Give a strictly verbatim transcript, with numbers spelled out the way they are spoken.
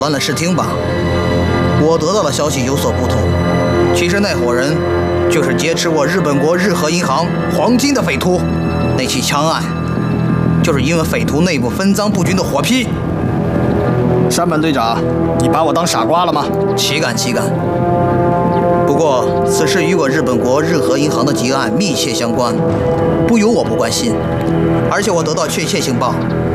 乱了视听吧。我得到的消息有所不同，其实那伙人就是劫持我日本国日和银行黄金的匪徒。那起枪案就是因为匪徒内部分赃不均的火拼。 山本队长，你把我当傻瓜了吗？ 岂敢岂敢！不过此事与我日本国日和银行的劫案密切相关，不由我不关心。而且我得到确切情报，